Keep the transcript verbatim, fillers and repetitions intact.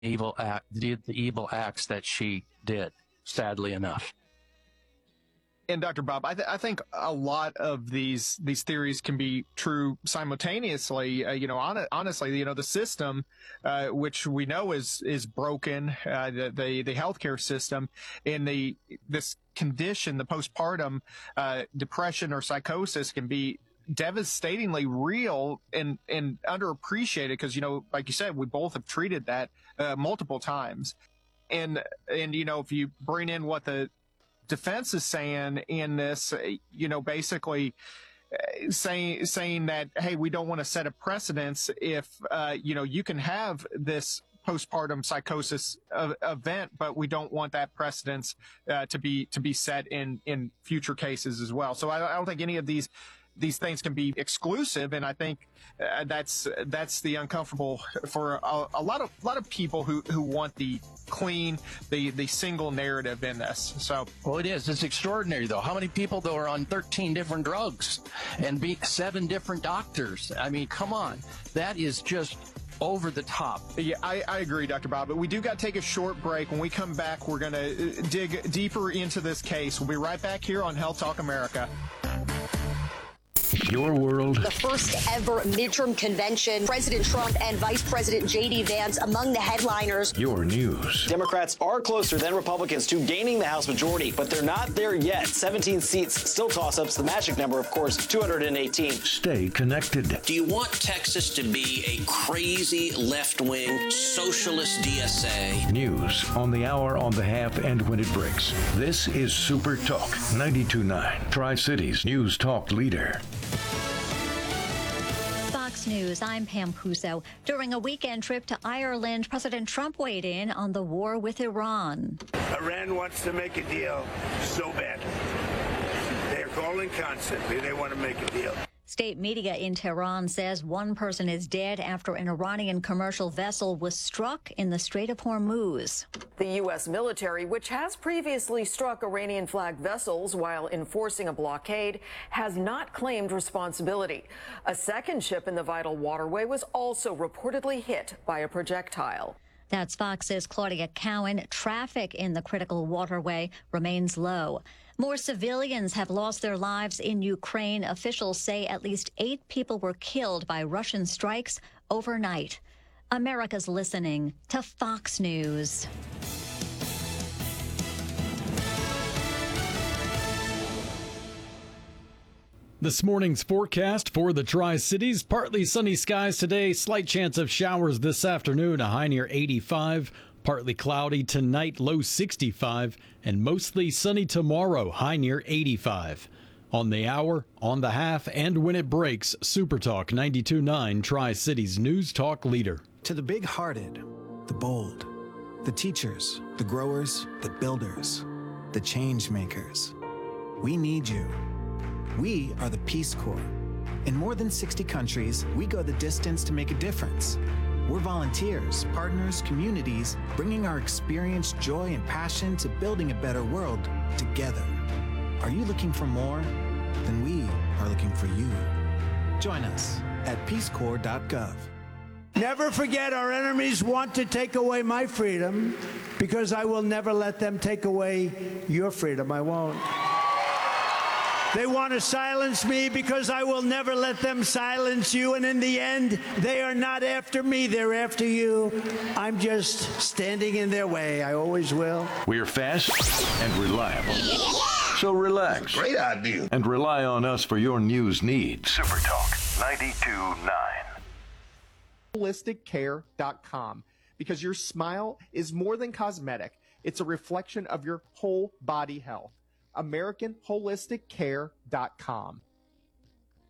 evil act, did the evil acts that she did, sadly enough. And Doctor Bob, I, th- I think a lot of these these theories can be true simultaneously. Uh, you know, on- honestly, you know, the system, uh, which we know is is broken, uh, the, the the healthcare system, and the this condition, the postpartum uh, depression or psychosis, can be devastatingly real and and underappreciated because, you know, like you said, we both have treated that uh, multiple times, and and you know, if you bring in what the defense is saying in this, you know, basically uh, saying saying that, hey, we don't want to set a precedence if uh, you know, you can have this postpartum psychosis uh, event, but we don't want that precedence uh, to be to be set in in future cases as well. So I, I don't think any of these these things can be exclusive, and I think uh, that's that's the uncomfortable for a, a lot of a lot of people who who want the clean, the the single narrative in this. So, well, it is. It's extraordinary, though. How many people though are on thirteen different drugs and be seven different doctors? I mean, come on, that is just over the top. Yeah, I, I agree, Doctor Bob, but we do got to take a short break. When we come back, we're going to dig deeper into this case. We'll be right back here on Health Talk America. Your world. The first ever midterm convention. President Trump and Vice President J D Vance among the headliners. Your news. Democrats are closer than Republicans to gaining the House majority, but they're not there yet. seventeen seats, still toss-ups. The magic number, of course, two hundred eighteen. Stay connected. Do you want Texas to be a crazy left-wing socialist D S A? News on the hour, on the half, and when it breaks. This is Super Talk ninety-two point nine, Tri-Cities News Talk leader. Fox News, I'm Pam Puso. During a weekend trip to Ireland, President Trump weighed in on the war with Iran. Iran wants to make a deal so badly. They're calling constantly. They want to make a deal. State media in Tehran says one person is dead after an Iranian commercial vessel was struck in the Strait of Hormuz. The U S military, which has previously struck Iranian-flagged vessels while enforcing a blockade, has not claimed responsibility. A second ship in the vital waterway was also reportedly hit by a projectile. That's Fox's Claudia Cowan. Traffic in the critical waterway remains low. More civilians have lost their lives in Ukraine. Officials say at least eight people were killed by Russian strikes overnight. America's listening to Fox News. This morning's forecast for the Tri-Cities: partly sunny skies today, slight chance of showers this afternoon, a high near eighty-five. Partly cloudy tonight, low sixty-five, and mostly sunny tomorrow, high near eighty-five. On the hour, on the half, and when it breaks, Super Talk ninety-two point nine, Tri-Cities News Talk leader. To the big-hearted, the bold, the teachers, the growers, the builders, the change makers, we need you. We are the Peace Corps. In more than sixty countries, we go the distance to make a difference. We're volunteers, partners, communities, bringing our experience, joy, and passion to building a better world together. Are you looking for more? Then we are looking for you. Join us at peace corps dot gov. Never forget, our enemies want to take away my freedom, because I will never let them take away your freedom. I won't. They want to silence me because I will never let them silence you. And in the end, they are not after me. They're after you. I'm just standing in their way. I always will. We're fast and reliable. So relax. Great idea. And rely on us for your news needs. Super Talk ninety-two point nine. holistic care dot com, because your smile is more than cosmetic. It's a reflection of your whole body health. American Holistic Care dot com.